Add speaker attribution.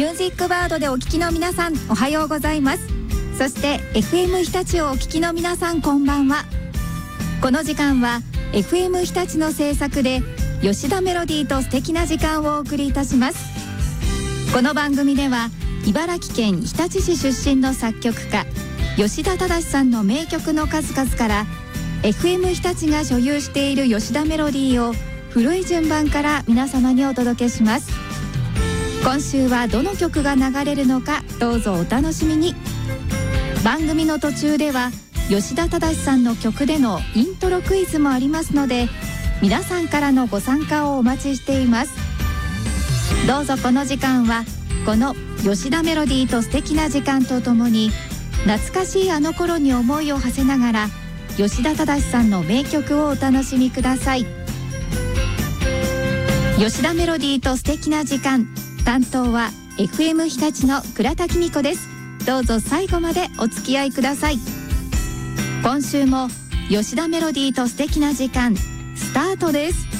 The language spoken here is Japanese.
Speaker 1: ミュージックバードでお聞きの皆さん、おはようございます。そして FM 日立をお聞きの皆さん、こんばんは。この時間は FM 日立の制作で吉田メロディーと素敵な時間をお送りいたします。この番組では茨城県日立市出身の作曲家吉田忠さんの名曲の数々から FM 日立が所有している吉田メロディーを古い順番から皆様にお届けします。今週はどの曲が流れるのか、どうぞお楽しみに。番組の途中では吉田忠さんの曲でのイントロクイズもありますので、皆さんからのご参加をお待ちしています。どうぞこの時間はこの吉田メロディーと素敵な時間とともに、懐かしいあの頃に思いを馳せながら吉田忠さんの名曲をお楽しみください。吉田メロディーと素敵な時間、担当は FM 日立の倉田紀美子です。どうぞ最後までお付き合いください。今週も吉田メロディーと素敵な時間、スタートです。